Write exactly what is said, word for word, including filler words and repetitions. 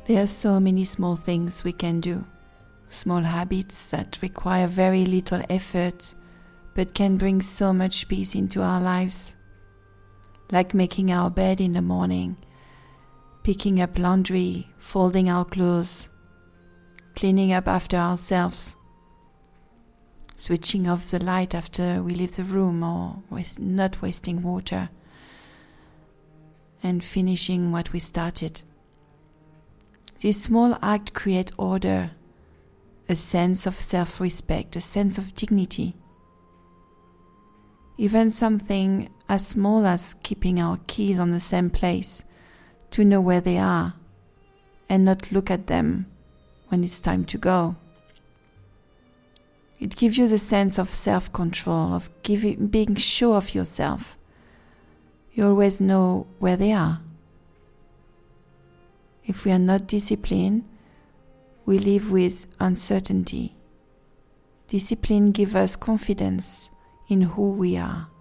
There are so many small things we can do, small habits that require very little effort but can bring so much peace into our lives, like making our bed in the morning, picking up laundry, folding our clothes, cleaning up after ourselves, switching off the light after we leave the room or waste, not wasting water, and finishing what we started. This small act creates order, a sense of self-respect, a sense of dignity. Even something as small as keeping our keys on the same place to know where they are and not look at them when it's time to go. It gives you the sense of self-control, of giving, being sure of yourself. You always know where they are. If we are not disciplined, we live with uncertainty. Discipline gives us confidence in who we are.